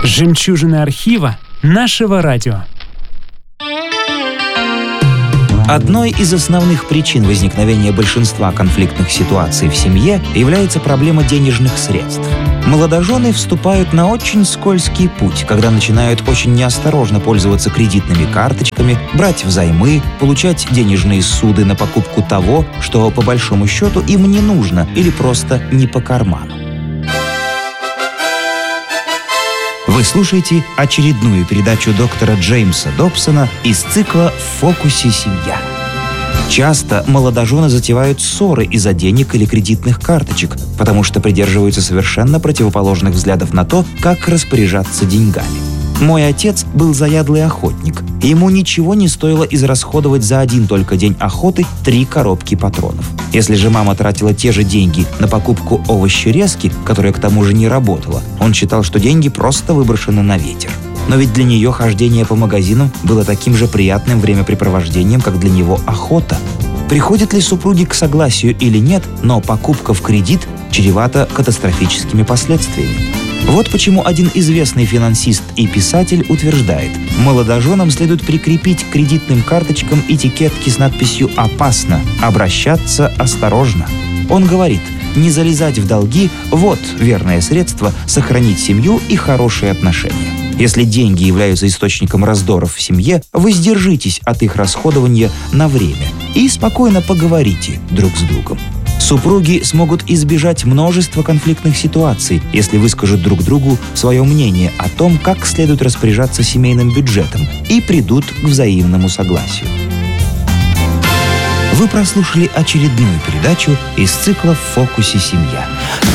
Жемчужины архива нашего радио. Одной из основных причин возникновения большинства конфликтных ситуаций в семье является проблема денежных средств. Молодожены вступают на очень скользкий путь, когда начинают очень неосторожно пользоваться кредитными карточками, брать взаймы, получать денежные суды на покупку того, что по большому счету им не нужно или просто не по карману. Вы слушаете очередную передачу доктора Джеймса Добсона из цикла «В фокусе семья». Часто молодожены затевают ссоры из-за денег или кредитных карточек, потому что придерживаются совершенно противоположных взглядов на то, как распоряжаться деньгами. Мой отец был заядлый охотник, и ему ничего не стоило израсходовать за один только день охоты 3 коробки патронов. Если же мама тратила те же деньги на покупку овощерезки, которая к тому же не работала, он считал, что деньги просто выброшены на ветер. Но ведь для нее хождение по магазинам было таким же приятным времяпрепровождением, как для него охота. Приходят ли супруги к согласию или нет, но покупка в кредит чревата катастрофическими последствиями. Вот почему один известный финансист и писатель утверждает: молодоженам следует прикрепить к кредитным карточкам этикетки с надписью «Опасно», «Обращаться осторожно». Он говорит: не залезать в долги – вот верное средство сохранить семью и хорошие отношения. Если деньги являются источником раздоров в семье, воздержитесь от их расходования на время и спокойно поговорите друг с другом. Супруги смогут избежать множества конфликтных ситуаций, если выскажут друг другу свое мнение о том, как следует распоряжаться семейным бюджетом, и придут к взаимному согласию. Вы прослушали очередную передачу из цикла «В фокусе семья».